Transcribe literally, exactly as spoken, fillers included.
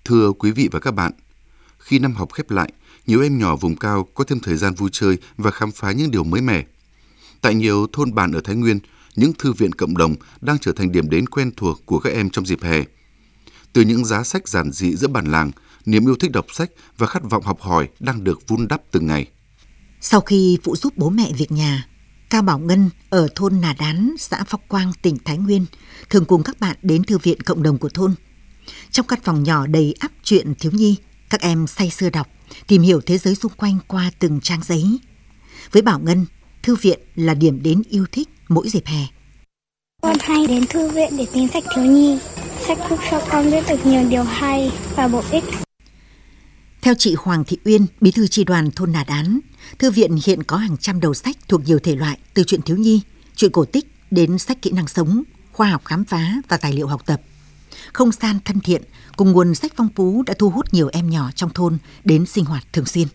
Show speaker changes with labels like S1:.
S1: Thưa quý vị và các bạn, khi năm học khép lại, nhiều em nhỏ vùng cao có thêm thời gian vui chơi và khám phá những điều mới mẻ. Tại nhiều thôn bản ở Thái Nguyên, những thư viện cộng đồng đang trở thành điểm đến quen thuộc của các em trong dịp hè. Từ những giá sách giản dị giữa bản làng, niềm yêu thích đọc sách và khát vọng học hỏi đang được vun đắp từng ngày.
S2: Sau khi phụ giúp bố mẹ việc nhà, Cao Bảo Ngân ở thôn Nà Đán, xã Phúc Quang, tỉnh Thái Nguyên thường cùng các bạn đến thư viện cộng đồng của thôn. Trong căn phòng nhỏ đầy ắp truyện thiếu nhi, các em say sưa đọc, tìm hiểu thế giới xung quanh qua từng trang giấy. Với Bảo Ngân, thư viện là điểm đến yêu thích mỗi dịp hè.
S3: Con hay đến thư viện để tìm sách thiếu nhi. Sách giúp cho con biết được nhiều điều hay và bổ ích.
S2: Theo chị Hoàng Thị Uyên, bí thư chi đoàn thôn Nà Đán, thư viện hiện có hàng trăm đầu sách thuộc nhiều thể loại, từ truyện thiếu nhi, truyện cổ tích đến sách kỹ năng sống, khoa học khám phá và tài liệu học tập. Không gian thân thiện cùng nguồn sách phong phú đã thu hút nhiều em nhỏ trong thôn đến sinh hoạt thường xuyên.